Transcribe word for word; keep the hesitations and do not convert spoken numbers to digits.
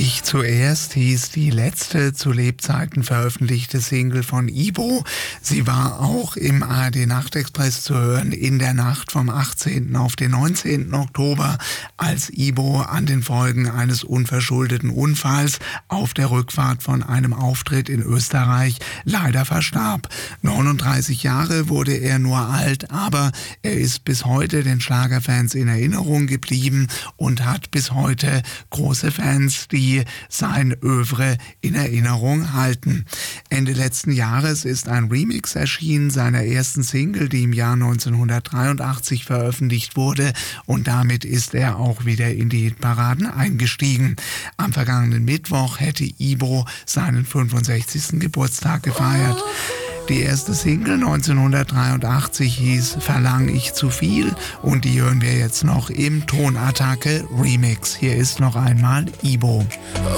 Ich zuerst hieß die letzte zu Lebzeiten veröffentlichte Single von Ibo. Sie war auch im A R D Nachtexpress zu hören in der Nacht vom achtzehnten auf den neunzehnten Oktober, als Ibo an den Folgen eines unverschuldeten Unfalls auf der Rückfahrt von einem Auftritt in Österreich leider verstarb. neununddreißig Jahre wurde er nur alt, aber er ist bis heute den Schlagerfans in Erinnerung geblieben und hat bis heute große Fans, die sein Övre in Erinnerung halten. Ende letzten Jahres ist ein Remix erschienen seiner ersten Single, die im Jahr neunzehnhundertdreiundachtzig veröffentlicht wurde, und damit ist er auch wieder in die Hitparaden eingestiegen. Am vergangenen Mittwoch hätte Ibo seinen fünfundsechzigsten Geburtstag gefeiert. Die erste Single neunzehnhundertdreiundachtzig hieß Verlang ich zu viel, und die hören wir jetzt noch im Tonattacke Remix. Hier ist noch einmal Ibo.